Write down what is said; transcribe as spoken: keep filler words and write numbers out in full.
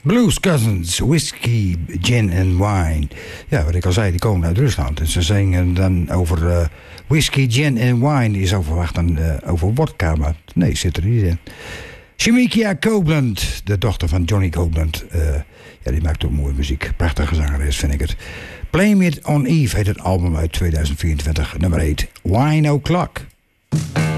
Blues Cousins, Whiskey, Gin and Wine. Ja, wat ik al zei, die komen uit Rusland. En ze zingen dan over uh, whisky, gin en wine. Je zou verwachten uh, over wodka, maar nee, zit er niet in. Shemekia Copeland, de dochter van Johnny Copeland. Uh, ja, die maakt ook mooie muziek. Prachtige zangeres, vind ik het. Blame It on Eve heet het album uit tweeduizend vierentwintig. Nummer eight, Wine O'Clock.